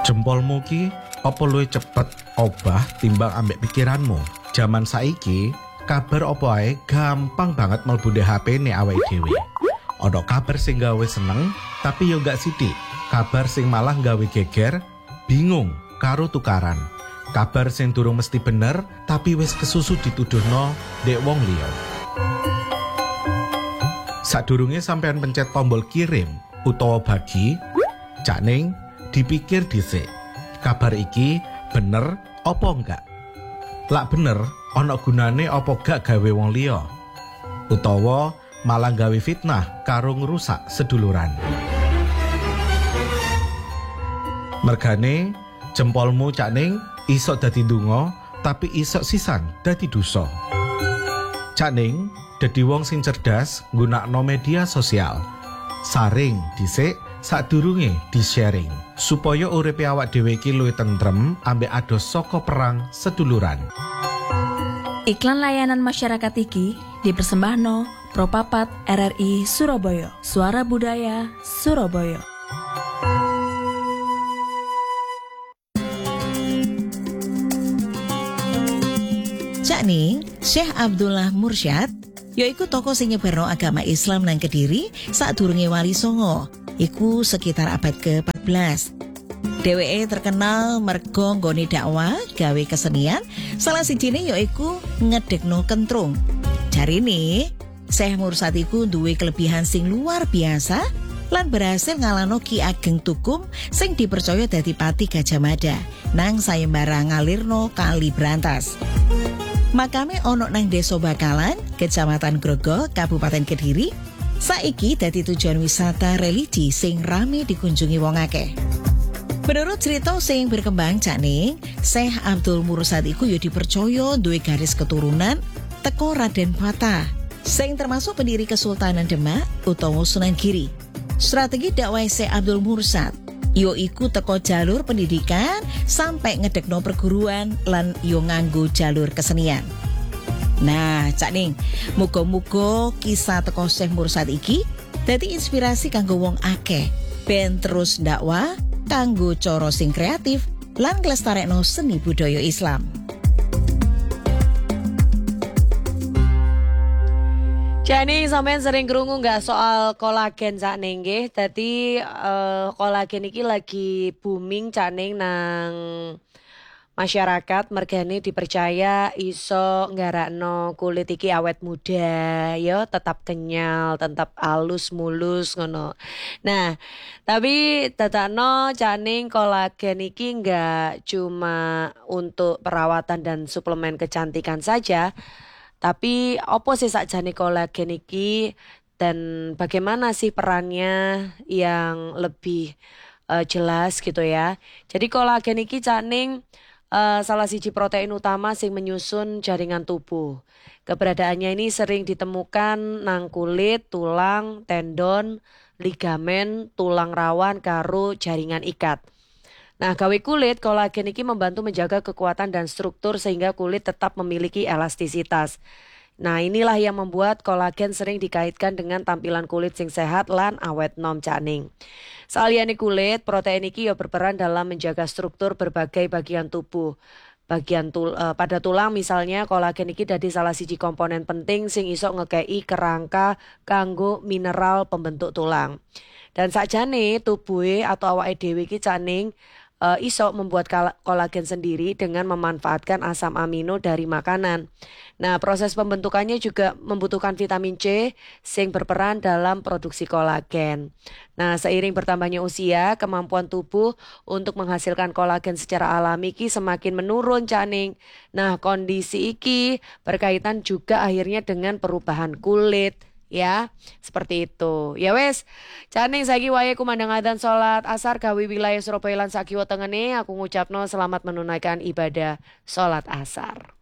Jempolmu ki apa luwih cepet obah timbang ambek pikiranmu. Zaman saiki kabar apa ae gampang banget mlebu HP ne awake dhewe. Ono kabar sing gawe seneng tapi yo gak sithik. Kabar sing malah gawe geger, bingung karo tukaran. Kabar sing durung mesti bener tapi wis kesusu dituduhno ndek wong liya. Sadurunge sampean pencet tombol kirim utawa bagi, Cak Ning dipikir dhisik, kabar iki bener apa enggak? Lak bener, ana gunane apa gak gawe wong liya? Utawa malah gawe fitnah karo ngrusak seduluran. Mergane jempolmu Cak Ning iso dadi ndonga, tapi iso sisan dadi dosa. Cak Ning dadi wong sing cerdas nggunakno media sosial. Saring dhisik sadurunge di-sharing supaya uripe awak dhewe iki luwih tentrem ambek adoh saka perang seduluran. Iklan layanan masyarakat iki dipersembahno Propapat RRI Surabaya, Suara Budaya Surabaya. Cak Ning, Syekh Abdullah Mursyad yaiku tokoh sing nyebarno agama Islam nang Kediri sadurunge Wali Songo. Iku sekitar abad ke-14. Dheweke terkenal merga nggone dakwah gawe kesenian, salah sijine yaiku ngedekno kentrung. Jarine Syekh Mursyad iku duwe kelebihan sing luar biasa lan berhasil ngalahno Ki Ageng Tukum sing dipercaya dadi pati Gajah Mada nang sayembara ngalirno Kali Brantas. Makame ono nang Desa Bakalan, Kecamatan Grogol, Kabupaten Kediri. Saiki dadi tujuan wisata religi sing rame dikunjungi wong akeh. Menurut cerita sing berkembang Cak Ning, Syekh Abdul Mursyad iku ya dipercaya duwe garis keturunan teko Raden Patah, sing termasuk pendiri Kesultanan Demak utawa Sunan Giri. Strategi dakwah Syekh Abdul Mursyad yo iku teko jalur pendidikan sampai ngedekno perguruan lan yo nganggo jalur kesenian. Nah, Cak Ning, muga-muga kisah teko Syekh Mursyad iki dadi inspirasi kanggo wong akeh ben terus dakwah kanggo cara sing kreatif lan nglestarekno seni budaya Islam. Cak Ning, sampean sering krungu nggak soal kolagen Cak Ning nggih? Dadi kolagen iki lagi booming Cak Ning nang masyarakat, mergane dipercaya iso nggarakno kulit iki awet muda, ya tetap kenyal, tetap halus mulus ngono. Nah, tapi dadakno Cak Ning kolagen iki nggak cuma untuk perawatan dan suplemen kecantikan saja. Tapi apa sih sakjane kolagen iki dan bagaimana sih perannya yang lebih jelas gitu ya. Jadi kolagen iki Cak Ning salah siji protein utama sing menyusun jaringan tubuh. Keberadaannya ini sering ditemukan nang kulit, tulang, tendon, ligamen, tulang rawan karo jaringan ikat. Nah, gawe kulit, kolagen iki membantu menjaga kekuatan dan struktur sehingga kulit tetap memiliki elastisitas. Nah, inilah yang membuat kolagen sering dikaitkan dengan tampilan kulit sing sehat lan awet nom Cak Ning. Saliyane kulit, protein iki ya berperan dalam menjaga struktur berbagai bagian tubuh. Pada tulang misalnya, kolagen iki dadi salah siji komponen penting sing iso ngekei kerangka kanggo mineral pembentuk tulang. Dan sakjane tubuhe atau awake dhewe iki Cak Ning iso membuat kolagen sendiri dengan memanfaatkan asam amino dari makanan. Nah, proses pembentukannya juga membutuhkan vitamin C sing berperan dalam produksi kolagen. Nah, seiring bertambahnya usia, kemampuan tubuh untuk menghasilkan kolagen secara alami iki semakin menurun Cak Ning. Nah, kondisi iki berkaitan juga akhirnya dengan perubahan kulit. Ya, seperti itu. Ya wes, Cak Ning saiki wayahe kumandang adzan salat asar gawe wilayah Surabaya lan sakiwa tengene, aku ngucapno selamat menunaikan ibadah salat asar.